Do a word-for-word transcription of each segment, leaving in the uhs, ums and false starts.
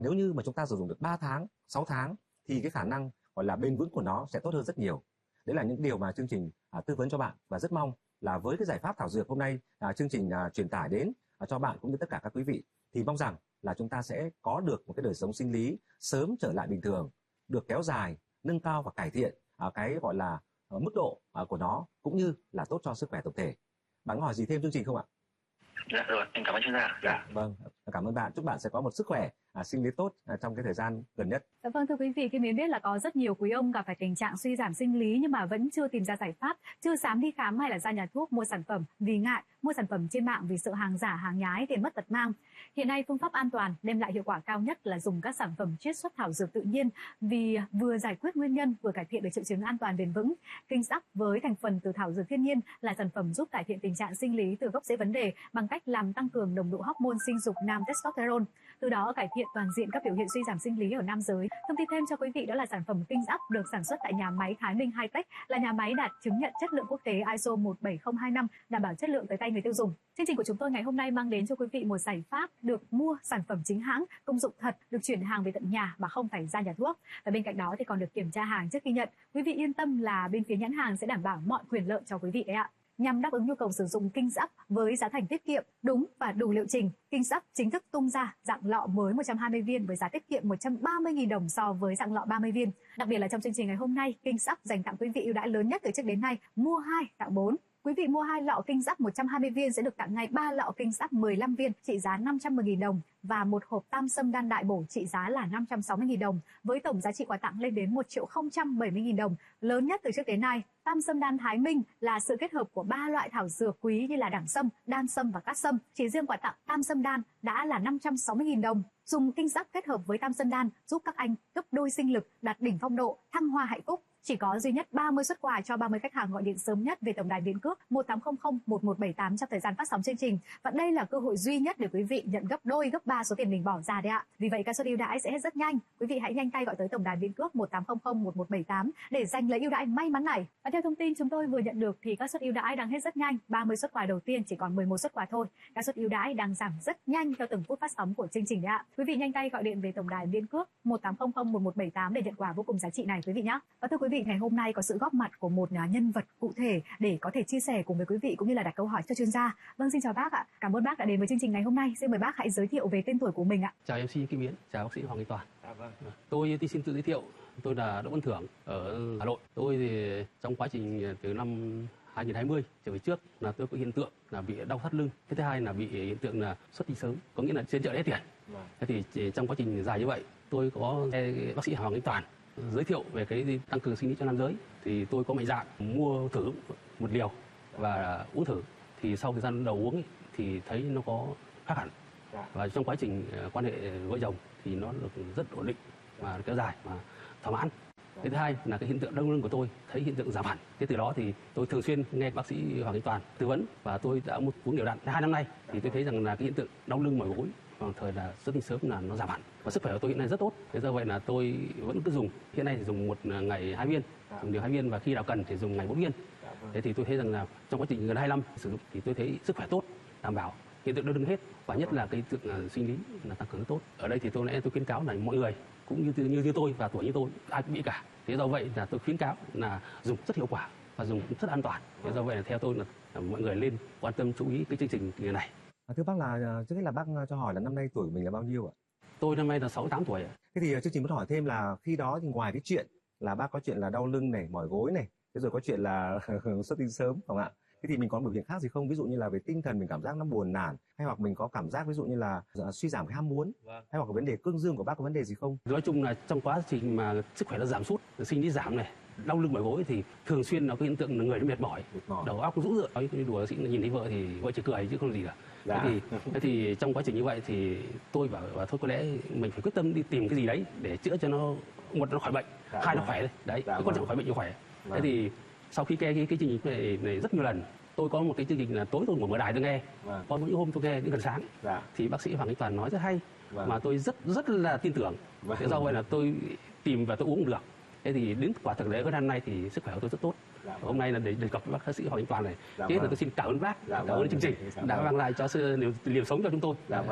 Nếu như mà chúng ta sử dụng được ba tháng, sáu tháng thì cái khả năng gọi là bền vững của nó sẽ tốt hơn rất nhiều. Đấy là những điều mà chương trình à, tư vấn cho bạn, và rất mong là với cái giải pháp thảo dược hôm nay à, chương trình à, truyền tải đến à, cho bạn cũng như tất cả các quý vị, thì mong rằng là chúng ta sẽ có được một cái đời sống sinh lý sớm trở lại bình thường, được kéo dài, nâng cao và cải thiện à, cái gọi là à, mức độ à, của nó, cũng như là tốt cho sức khỏe tổng thể. Bạn có hỏi gì thêm chương trình không ạ? Dạ rồi, em cảm ơn chuyên gia. Dạ, vâng, cảm ơn bạn. Chúc bạn sẽ có một sức khỏe à, sinh lý tốt à, trong cái thời gian gần nhất. Dạ vâng, thưa quý vị, khi mình biết là có rất nhiều quý ông gặp phải tình trạng suy giảm sinh lý nhưng mà vẫn chưa tìm ra giải pháp, chưa dám đi khám hay là ra nhà thuốc mua sản phẩm vì ngại mua sản phẩm trên mạng vì sợ hàng giả, hàng nhái, tiền mất tật mang. Hiện nay phương pháp an toàn đem lại hiệu quả cao nhất là dùng các sản phẩm chiết xuất thảo dược tự nhiên, vì vừa giải quyết nguyên nhân vừa cải thiện được triệu chứng an toàn bền vững. Kinh Sắc với thành phần từ thảo dược thiên nhiên là sản phẩm giúp cải thiện tình trạng sinh lý từ gốc rễ vấn đề bằng cách làm tăng cường nồng độ hormone sinh dục nam testosterone, từ đó cải thiện toàn diện các biểu hiện suy giảm sinh lý ở nam giới. Thông tin thêm cho quý vị đó là sản phẩm Kinh Sắc được sản xuất tại nhà máy Thái Minh Hi-Tech, là nhà máy đạt chứng nhận chất lượng quốc tế i ét o một bảy không hai năm, đảm bảo chất lượng tới tay người tiêu dùng. Chương trình của chúng tôi ngày hôm nay mang đến cho quý vị một giải pháp được mua sản phẩm chính hãng, công dụng thật, được chuyển hàng về tận nhà mà không phải ra nhà thuốc. Và bên cạnh đó thì còn được kiểm tra hàng trước khi nhận. Quý vị yên tâm là bên phía nhãn hàng sẽ đảm bảo mọi quyền lợi cho quý vị đấy ạ. Nhằm đáp ứng nhu cầu sử dụng Kinh Sắc với giá thành tiết kiệm, đúng và đủ liệu trình, Kinh Sắc chính thức tung ra dạng lọ mới một trăm hai mươi viên với giá tiết kiệm một trăm ba mươi nghìn đồng so với dạng lọ ba mươi viên. Đặc biệt là trong chương trình ngày hôm nay, Kinh Sắc dành tặng quý vị ưu đãi lớn nhất từ trước đến nay, mua hai tặng bốn. Quý vị mua hai lọ Kinh Sắc một trăm hai mươi viên sẽ được tặng ngay ba lọ Kinh Sắc mười lăm viên trị giá năm trăm mười nghìn đồng và một hộp Tam Sâm Đan Đại Bổ trị giá là năm trăm sáu mươi nghìn đồng, với tổng giá trị quà tặng lên đến một triệu không trăm bảy mươi nghìn đồng, lớn nhất từ trước đến nay. Tam Sâm Đan Thái Minh là sự kết hợp của ba loại thảo dược quý như là đẳng sâm, đan sâm và cát sâm. Chỉ riêng quà tặng Tam Sâm Đan đã là năm trăm sáu mươi nghìn đồng. Dùng Kinh Sắc kết hợp với Tam Sâm Đan giúp các anh gấp đôi sinh lực, đạt đỉnh phong độ, thăng hoa hạnh phúc. Chỉ có duy nhất ba mươi suất quà cho ba mươi khách hàng gọi điện sớm nhất về tổng đài Biến Cước một tám không không một một bảy tám trong thời gian phát sóng chương trình. Và đây là cơ hội duy nhất để quý vị nhận gấp đôi, gấp ba số tiền mình bỏ ra đấy ạ. Vì vậy các suất ưu đãi sẽ hết rất nhanh. Quý vị hãy nhanh tay gọi tới tổng đài Biến Cước một tám không không một một bảy tám để giành lấy ưu đãi may mắn này. Và theo thông tin chúng tôi vừa nhận được thì các suất ưu đãi đang hết rất nhanh. ba mươi suất quà đầu tiên chỉ còn mười một suất quà thôi. Các suất ưu đãi đang giảm rất nhanh theo từng phút phát sóng của chương trình đấy ạ. Quý vị nhanh tay gọi điện về tổng đài Biến Cước một tám không không một một bảy tám để nhận quà vô cùng giá trị này quý vị nhé. Và thưa quý vị, ngày hôm nay có sự góp mặt của một nhân vật cụ thể để có thể chia sẻ cùng với quý vị cũng như là đặt câu hỏi cho chuyên gia. Vâng, xin chào bác ạ. Cảm ơn bác đã đến với chương trình ngày hôm nay. Xin mời bác hãy giới thiệu về tên tuổi của mình ạ. Chào em xê Kim Yến, chào bác sĩ Hoàng Anh Toàn. À, vâng. Tôi xin tự giới thiệu, tôi là Đỗ Văn Thưởng ở Hà Nội. Tôi thì trong quá trình từ năm hai nghìn không trăm hai mươi trở về trước là tôi có hiện tượng là bị đau thắt lưng. Cái thứ hai là bị hiện tượng là xuất tinh sớm, có nghĩa là trên chợ đẻ tiền. Vâng. Thế thì trong quá trình dài như vậy, tôi có nghe bác sĩ Hoàng Anh Toàn giới thiệu về cái tăng cường sinh lý cho nam giới, thì tôi có mạnh dạn mua thử một liều và uống thử. Thì sau thời gian đầu uống ấy, thì thấy nó có khác hẳn, và trong quá trình quan hệ vợ chồng thì nó được rất ổn định và kéo dài mà thỏa mãn. Cái thứ hai là cái hiện tượng đau lưng của tôi thấy hiện tượng giảm hẳn. Thế từ đó thì tôi thường xuyên nghe bác sĩ Hoàng Anh Toàn tư vấn và tôi đã uống đều đặn. Hai năm nay thì tôi thấy rằng là cái hiện tượng đau lưng mỏi gối vào thời là xuất tinh sớm là nó giảm hẳn và sức khỏe của tôi hiện nay rất tốt. Thế do vậy là tôi vẫn cứ dùng. Hiện nay thì dùng một ngày hai viên, dùng liều hai viên, và khi nào cần thì dùng ngày bốn viên. Thế thì tôi thấy rằng là trong quá trình gần hai năm sử dụng thì tôi thấy sức khỏe tốt, đảm bảo hiện tượng đau lưng hết, và nhất là cái hiện tượng sinh lý là tăng cường rất tốt. Ở đây thì tôi lẽ tôi khuyến cáo là mọi người cũng như như như tôi và tuổi như tôi ai cũng bị cả. Thế do vậy là tôi khuyến cáo là dùng rất hiệu quả và dùng rất an toàn. Thế do vậy là theo tôi là, là mọi người lên quan tâm chú ý cái chương trình này. À, thưa bác là trước hết là bác cho hỏi là năm nay tuổi của mình là bao nhiêu ạ? Tôi năm nay là sáu mươi tám tuổi. Thế thì chương trình muốn hỏi thêm là khi đó thì ngoài cái chuyện là bác có chuyện là đau lưng này, mỏi gối này, thế rồi có chuyện là xuất tinh sớm không ạ? Thế thì mình có biểu hiện khác gì không? Ví dụ như là về tinh thần mình cảm giác nó buồn nản, hay hoặc mình có cảm giác ví dụ như là suy giảm cái ham muốn, vâng. hay hoặc là vấn đề cương dương của bác có vấn đề gì không? Nói chung là trong quá trình mà sức khỏe nó giảm sút, sinh lý giảm này, đau lưng mỏi gối thì thường xuyên nó có hiện tượng là người nó mệt mỏi, mỏi. Đầu óc nó rũ rượi. Nói đùa sĩ nhìn thấy vợ thì vợ chỉ cười chứ không gì cả. Dạ. Thế thì thế thì trong quá trình như vậy thì tôi bảo, bảo thôi có lẽ mình phải quyết tâm đi tìm cái gì đấy để chữa cho nó, một nó khỏi bệnh, dạ, hai nó khỏe đấy. Đấy, dạ, cái quan trọng khỏi bệnh cho khỏe. Dạ. Thế thì sau khi nghe cái, cái chương trình này, này rất nhiều lần, tôi có một cái chương trình là tối tôi mở đài tôi nghe, vâng. có những hôm tôi nghe đến gần sáng, dạ. thì bác sĩ Hoàng Anh Toàn nói rất hay, vâng. mà tôi rất rất là tin tưởng. Vâng. Thế do vậy là tôi tìm và tôi uống được. Thế thì đến quả thực đấy hơn năm nay thì sức khỏe của tôi rất tốt. Dạ, vâng. Hôm nay là để đề cập với bác sĩ Hoàng Anh Toàn này. Dạ, thế vâng. là tôi xin cảm ơn bác, dạ, cảm vâng. ơn chương trình dạ, đã vâng. mang lại cho sự liều, liều sống cho chúng tôi. Dạ, vâng.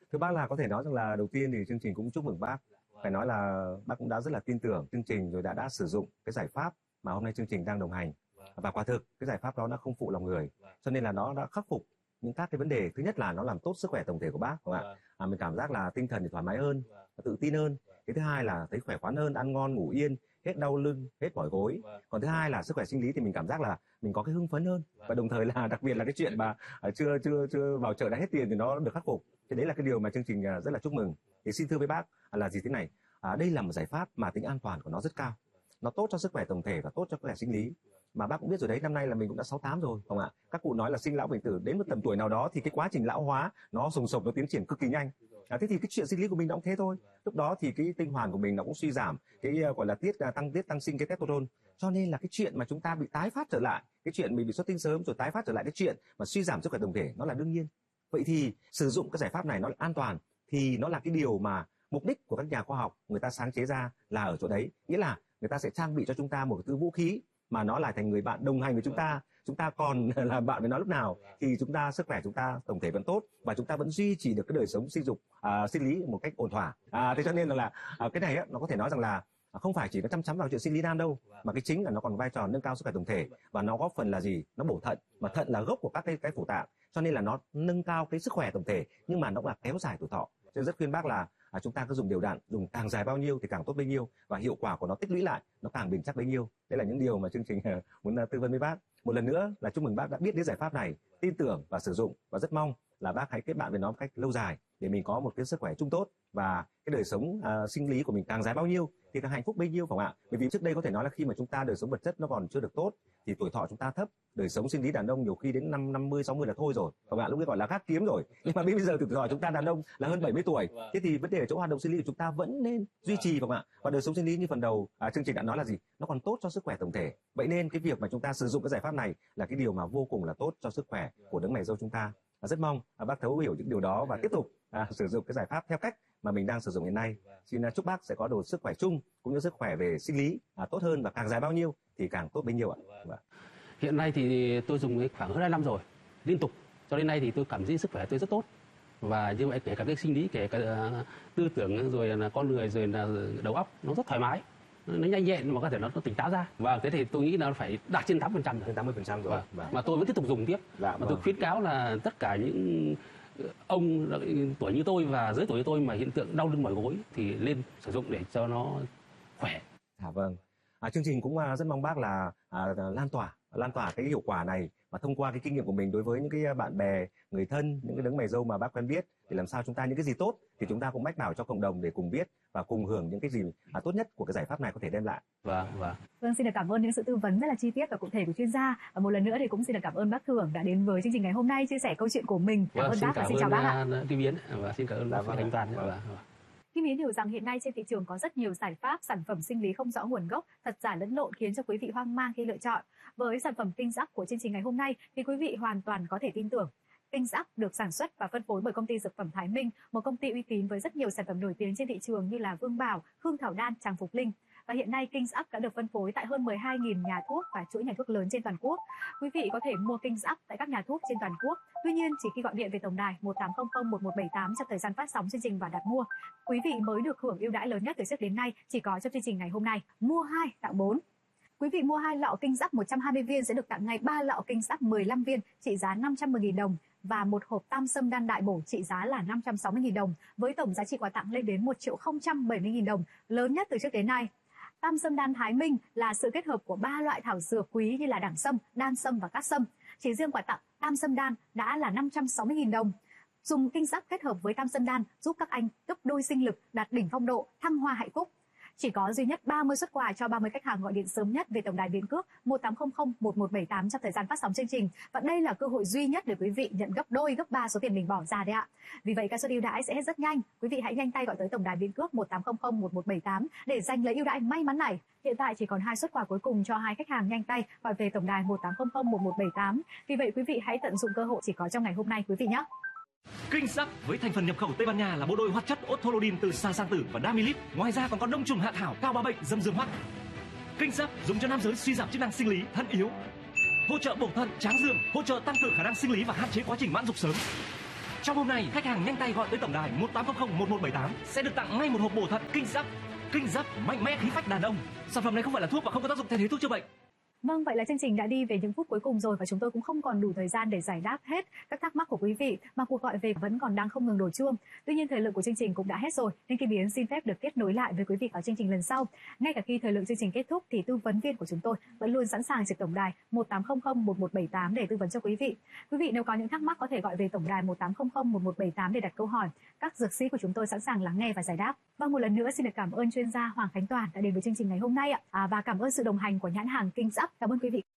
Thưa bác là có thể nói rằng là đầu tiên thì chương trình cũng chúc mừng bác. Phải nói là bác cũng đã rất là tin tưởng chương trình rồi đã đã sử dụng cái giải pháp mà hôm nay chương trình đang đồng hành. Và quả thực cái giải pháp đó nó không phụ lòng người. Cho nên là nó đã khắc phục những các cái vấn đề. Thứ nhất là nó làm tốt sức khỏe tổng thể của bác, không ạ? À, mình cảm giác là tinh thần thì thoải mái hơn, tự tin hơn. Cái thứ hai là thấy khỏe khoắn hơn, ăn ngon ngủ yên, hết đau lưng, hết mỏi gối. Còn thứ hai là sức khỏe sinh lý thì mình cảm giác là mình có cái hưng phấn hơn, và đồng thời là đặc biệt là cái chuyện mà chưa chưa chưa vào chợ đã hết tiền thì nó được khắc phục. Thì đấy là cái điều mà chương trình rất là chúc mừng. Thì xin thưa với bác là gì thế này, à, đây là một giải pháp mà tính an toàn của nó rất cao, nó tốt cho sức khỏe tổng thể và tốt cho sức khỏe sinh lý. Mà bác cũng biết rồi đấy, năm nay là mình cũng đã sáu tám rồi, không ạ? Các cụ nói là sinh lão bệnh tử, đến một tầm tuổi nào đó thì cái quá trình lão hóa nó sùng sục, nó tiến triển cực kỳ nhanh. À, thế thì cái chuyện sinh lý của mình nó cũng thế thôi. Lúc đó thì cái tinh hoàn của mình nó cũng suy giảm, cái uh, gọi là tiết uh, tăng tiết tăng sinh cái testosterone. Cho nên là cái chuyện mà chúng ta bị tái phát trở lại, cái chuyện mình bị xuất tinh sớm rồi tái phát trở lại, cái chuyện mà suy giảm sức khỏe tổng thể nó là đương nhiên. Vậy thì sử dụng cái giải pháp này nó là an toàn, thì nó là cái điều mà mục đích của các nhà khoa học người ta sáng chế ra là ở chỗ đấy, nghĩa là người ta sẽ trang bị cho chúng ta một cái thứ vũ khí mà nó là thành người bạn đồng hành với chúng ta, chúng ta còn là bạn với nó lúc nào thì chúng ta sức khỏe chúng ta tổng thể vẫn tốt và chúng ta vẫn duy trì được cái đời sống sinh dục à, sinh lý một cách ổn thỏa. À, thế cho nên là à, cái này á, nó có thể nói rằng là không phải chỉ có chăm chăm vào chuyện sinh lý nam đâu, mà cái chính là nó còn vai trò nâng cao sức khỏe tổng thể, và nó góp phần là gì, nó bổ thận, mà thận là gốc của các cái cái phủ tạng, cho nên là nó nâng cao cái sức khỏe tổng thể, nhưng mà nó cũng là kéo dài tuổi thọ. Cho nên rất khuyên bác là à, chúng ta cứ dùng đều đặn, dùng càng dài bao nhiêu thì càng tốt bấy nhiêu, và hiệu quả của nó tích lũy lại nó càng bền chắc bấy nhiêu. Đấy là những điều mà chương trình muốn tư vấn với bác. Một lần nữa là chúc mừng bác đã biết đến giải pháp này, tin tưởng và sử dụng, và rất mong là bác hãy kết bạn với nó một cách lâu dài để mình có một cái sức khỏe chung tốt, và cái đời sống uh, sinh lý của mình càng dài bao nhiêu thì càng hạnh phúc bấy nhiêu, phải không ạ? Bởi vì trước đây có thể nói là khi mà chúng ta đời sống vật chất nó còn chưa được tốt thì tuổi thọ chúng ta thấp, đời sống sinh lý đàn ông nhiều khi đến năm năm mươi sáu mươi là thôi rồi, phải không ạ? Lúc ấy gọi là gác kiếm rồi. Nhưng mà bây giờ tuổi thọ chúng ta đàn ông là hơn bảy mươi tuổi, thế thì vấn đề ở chỗ hoạt động sinh lý của chúng ta vẫn nên duy trì, phải không ạ? Và đời sống sinh lý như phần đầu à, chương trình đã nói là gì, nó còn tốt cho sức khỏe tổng thể. Vậy nên cái việc mà chúng ta sử dụng cái giải pháp này là cái điều mà vô cùng là tốt cho sức khỏe của đấng mày râu chúng ta. Và rất mong à, bác thấu hiểu những điều đó và tiếp tục à, sử dụng cái giải pháp theo cách mà mình đang sử dụng hiện nay. Xin chúc bác sẽ có được sức khỏe chung cũng như sức khỏe về sinh lý à, tốt hơn, và càng dài bao nhiêu thì càng tốt bấy nhiêu ạ. Vâng. Hiện nay thì tôi dùng khoảng hơn hai năm rồi, liên tục. Cho đến nay thì tôi cảm thấy sức khỏe tôi rất tốt. Và như vậy kể cả cái sinh lý, kể cả uh, tư tưởng, rồi là con người, rồi là đầu óc nó rất thoải mái, nó nhanh nhẹn mà có thể nó, nó tỉnh táo ra. Và thế thì tôi nghĩ là phải đạt trên tám phần trăm rồi. Trên tám mươi phần trăm rồi. Vâng. Mà tôi vẫn tiếp tục dùng tiếp. Dạ, mà vâng. Tôi khuyến cáo là tất cả những ông tuổi như tôi và dưới tuổi như tôi mà hiện tượng đau lưng mỏi gối thì lên sử dụng để cho nó khỏe. À, vâng. À, chương trình cũng rất mong bác là à, lan tỏa lan tỏa cái hiệu quả này, và thông qua cái kinh nghiệm của mình đối với những cái bạn bè, người thân, những cái đấng mày râu mà bác quen biết, để làm sao chúng ta những cái gì tốt thì chúng ta cũng mách bảo cho cộng đồng để cùng biết và cùng hưởng những cái gì à, tốt nhất của cái giải pháp này có thể đem lại. Vâng, vâng. Vâng, xin được cảm ơn những sự tư vấn rất là chi tiết và cụ thể của chuyên gia. Và một lần nữa thì cũng xin được cảm ơn bác Thưởng đã đến với chương trình ngày hôm nay chia sẻ câu chuyện của mình. Cảm Vâng, ơn xin bác và cảm xin ơn chào bác ạ. Kim Yến và xin cảm ơn bác Khánh Toàn. Vâng. Vâng. Kim Yến hiểu rằng hiện nay trên thị trường có rất nhiều giải pháp sản phẩm sinh lý không rõ nguồn gốc, thật giả lẫn lộn khiến cho quý vị hoang mang khi lựa chọn. Với sản phẩm Kinh Giáp của chương trình ngày hôm nay thì quý vị hoàn toàn có thể tin tưởng. Kinh Giáp được sản xuất và phân phối bởi công ty dược phẩm Thái Minh, một công ty uy tín với rất nhiều sản phẩm nổi tiếng trên thị trường như là Vương Bảo, Hương Thảo Đan, Tràng Phục Linh. Và hiện nay Kinh Giáp đã được phân phối tại hơn mười hai nghìn nhà thuốc và chuỗi nhà thuốc lớn trên toàn quốc. Quý vị có thể mua Kinh Giáp tại các nhà thuốc trên toàn quốc. Tuy nhiên, chỉ khi gọi điện về tổng đài một tám không không một một bảy tám trong thời gian phát sóng chương trình và đặt mua, quý vị mới được hưởng ưu đãi lớn nhất từ trước đến nay chỉ có trong chương trình ngày hôm nay. Mua hai tặng bốn. Quý vị mua hai lọ Kinh Giáp một trăm hai mươi viên sẽ được tặng ngay ba lọ Kinh Giáp mười lăm viên trị giá năm trăm mười nghìn đồng và một hộp Tam Sâm Đan Đại Bổ trị giá là năm trăm sáu mươi nghìn đồng, với tổng giá trị quà tặng lên đến một triệu không trăm bảy mươi nghìn đồng, lớn nhất từ trước đến nay. Tam Sâm Đan Thái Minh là sự kết hợp của ba loại thảo dược quý như là đẳng sâm, đan sâm và cát sâm. Chỉ riêng quà tặng Tam Sâm Đan đã là năm trăm sáu mươi nghìn đồng. Dùng Kinh Giáp kết hợp với Tam Sâm Đan giúp các anh gấp đôi sinh lực, đạt đỉnh phong độ, thăng hoa hạnh phúc. Chỉ có duy nhất ba mươi suất quà cho ba mươi khách hàng gọi điện sớm nhất về tổng đài Biến Cước một tám không không một một bảy tám trong thời gian phát sóng chương trình. Và đây là cơ hội duy nhất để quý vị nhận gấp đôi, gấp ba số tiền mình bỏ ra đấy ạ. Vì vậy các suất ưu đãi sẽ hết rất nhanh. Quý vị hãy nhanh tay gọi tới tổng đài Biến Cước một tám không không một một bảy tám để giành lấy ưu đãi may mắn này. Hiện tại chỉ còn hai suất quà cuối cùng cho hai khách hàng nhanh tay gọi về tổng đài một tám không không một một bảy tám. Vì vậy quý vị hãy tận dụng cơ hội chỉ có trong ngày hôm nay quý vị nhé. Kinh Giáp với thành phần nhập khẩu Tây Ban Nha là bộ đôi hoạt chất Otolodin từ sa sang tử và Damilip. Ngoài ra còn có đông trùng hạ thảo, cao ba bệnh, dâm dương hoắc. Kinh Giáp dùng cho nam giới suy giảm chức năng sinh lý, thận yếu, hỗ trợ bổ thận, tráng dương, hỗ trợ tăng cường khả năng sinh lý và hạn chế quá trình mãn dục sớm. Trong hôm nay, khách hàng nhanh tay gọi tới tổng đài một tám không không một một bảy tám sẽ được tặng ngay một hộp bổ thận Kinh Giáp. Kinh Giáp mạnh mẽ khí phách đàn ông. Sản phẩm này không phải là thuốc và không có tác dụng thay thế thuốc chữa bệnh. Vâng, vậy là chương trình đã đi về những phút cuối cùng rồi và chúng tôi cũng không còn đủ thời gian để giải đáp hết các thắc mắc của quý vị mà cuộc gọi về vẫn còn đang không ngừng đổ chuông. Tuy nhiên thời lượng của chương trình cũng đã hết rồi nên Kim Yến xin phép được kết nối lại với quý vị ở chương trình lần sau. Ngay cả khi thời lượng chương trình kết thúc thì tư vấn viên của chúng tôi vẫn luôn sẵn sàng trực tổng đài một tám không không một một bảy tám để tư vấn cho quý vị. Quý vị nếu có những thắc mắc có thể gọi về tổng đài một tám không không một một bảy tám để đặt câu hỏi. Các dược sĩ của chúng tôi sẵn sàng lắng nghe và giải đáp. Và một lần nữa xin được cảm ơn chuyên gia Hoàng Khánh Toàn đã đến với chương trình ngày hôm nay ạ. À, và cảm ơn sự đồng hành của nhãn hàng Kinh Giáp. Cảm ơn quý vị.